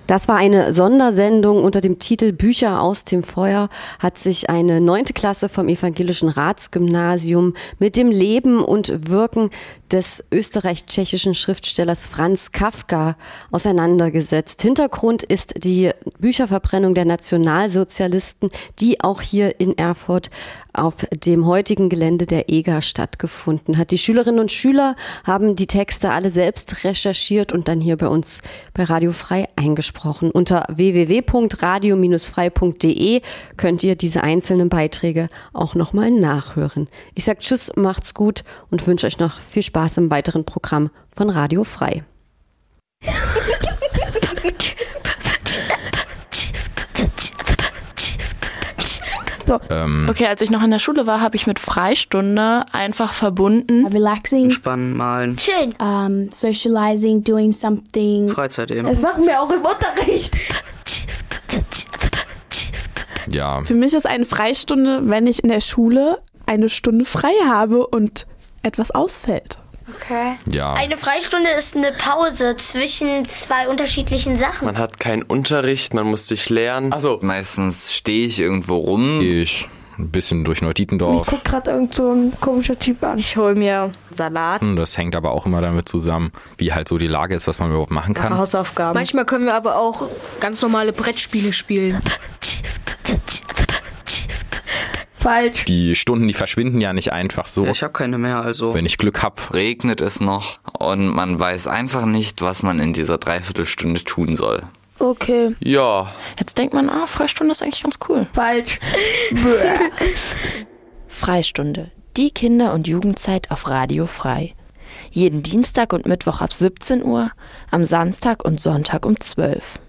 Das war eine Sondersendung unter dem Titel Bücher aus dem Feuer, hat sich eine 9. Klasse vom Evangelischen Ratsgymnasium mit dem Leben und Wirken des österreich-tschechischen Schriftstellers Franz Kafka auseinandergesetzt. Hintergrund ist die Bücherverbrennung der Nationalsozialisten, die auch hier in Erfurt auf dem heutigen Gelände der EGA stattgefunden hat. Die Schülerinnen und Schüler haben die Texte alle selbst recherchiert und dann hier bei uns bei Radio Frei eingesprochen. Unter www.radio-frei.de könnt ihr diese einzelnen Beiträge auch nochmal nachhören. Ich sage Tschüss, macht's gut und wünsche euch noch viel Spaß im weiteren Programm von Radio Frei. So. Okay, als ich noch in der Schule war, habe ich mit Freistunde einfach verbunden. Relaxing. Entspannen, malen. Chillen. Socializing, doing something. Freizeit eben. Das machen wir auch im Unterricht. Ja. Für mich ist eine Freistunde, wenn ich in der Schule eine Stunde frei habe und etwas ausfällt. Okay. Ja. Eine Freistunde ist eine Pause zwischen zwei unterschiedlichen Sachen. Man hat keinen Unterricht, man muss sich lernen. Also meistens stehe ich irgendwo rum. Gehe ich ein bisschen durch Neudietendorf. Ich guck gerade irgend so ein komischer Typ an. Ich hole mir Salat. Das hängt aber auch immer damit zusammen, wie halt so die Lage ist, was man überhaupt machen kann. Hausaufgaben. Manchmal können wir aber auch ganz normale Brettspiele spielen. Falsch. Die Stunden, die verschwinden ja nicht einfach so. Ja, ich habe keine mehr, also. Wenn ich Glück habe. Regnet es noch und man weiß einfach nicht, was man in dieser Dreiviertelstunde tun soll. Okay. Ja. Jetzt denkt man, Freistunde ist eigentlich ganz cool. Falsch. Freistunde. Die Kinder- und Jugendzeit auf Radio Frei. Jeden Dienstag und Mittwoch ab 17 Uhr, am Samstag und Sonntag um 12 Uhr.